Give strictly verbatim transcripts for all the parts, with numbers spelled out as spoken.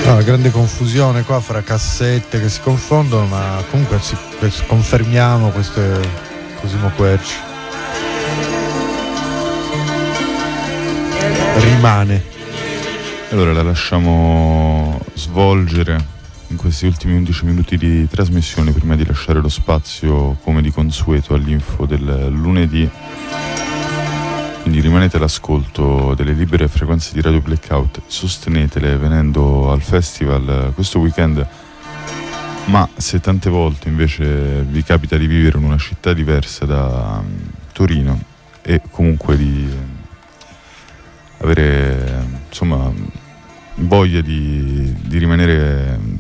No, grande confusione qua fra cassette che si confondono, ma comunque si, confermiamo questo è Cosimo Querci. Rimane. Allora la lasciamo svolgere in questi ultimi undici minuti di trasmissione prima di lasciare lo spazio, come di consueto, all'info del lunedì. Quindi rimanete all'ascolto delle libere frequenze di Radio Blackout, sostenetele venendo al festival questo weekend, ma se tante volte invece vi capita di vivere in una città diversa da um, Torino e comunque di avere insomma voglia di, di rimanere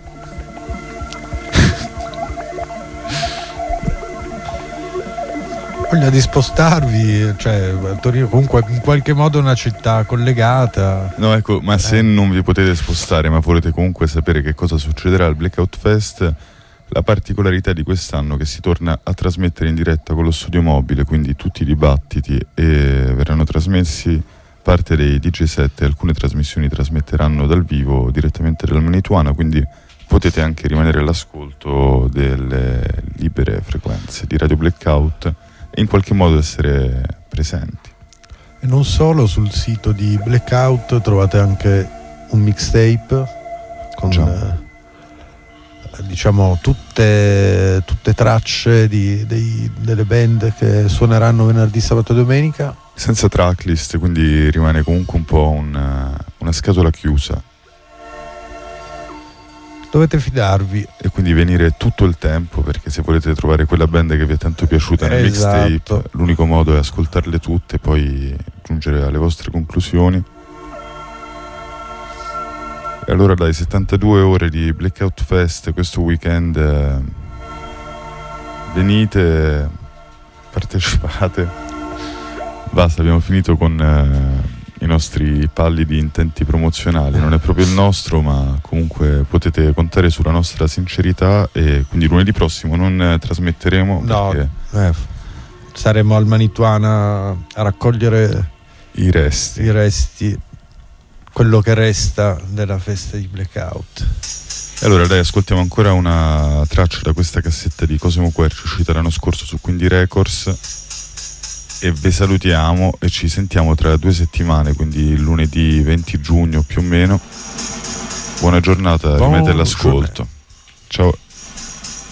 voglia di spostarvi, cioè Torino comunque in qualche modo è una città collegata. No, ecco, ma se eh. non vi potete spostare ma volete comunque sapere che cosa succederà al Blackout Fest, la particolarità di quest'anno è che si torna a trasmettere in diretta con lo studio mobile, quindi tutti i dibattiti, e verranno trasmessi parte dei D J set e alcune trasmissioni trasmetteranno dal vivo direttamente dal Manituana, quindi potete anche rimanere all'ascolto delle libere frequenze di Radio Blackout e in qualche modo essere presenti. E non solo, sul sito di Blackout trovate anche un mixtape con eh, diciamo tutte, tutte tracce di, dei, delle band che suoneranno venerdì, sabato e domenica. Senza tracklist, quindi rimane comunque un po' una, una scatola chiusa. Dovete fidarvi. E quindi venire tutto il tempo, perché se volete trovare quella band che vi è tanto piaciuta nel esatto. mixtape, l'unico modo è ascoltarle tutte e poi giungere alle vostre conclusioni. E allora dai, settantadue ore di Blackout Fest questo weekend, eh, venite, partecipate. Basta, abbiamo finito con eh, i nostri pallidi intenti promozionali. Non è proprio il nostro, ma comunque potete contare sulla nostra sincerità, e quindi lunedì prossimo non eh, trasmetteremo, no, perché eh, saremo al Manituana a raccogliere i resti. i resti, quello che resta della festa di Blackout. E allora dai, ascoltiamo ancora una traccia da questa cassetta di Cosimo Querci uscita l'anno scorso su Quindi Records, e vi salutiamo e ci sentiamo tra due settimane, quindi lunedì venti giugno più o meno. Buona giornata, rimanete all'ascolto. Ciao.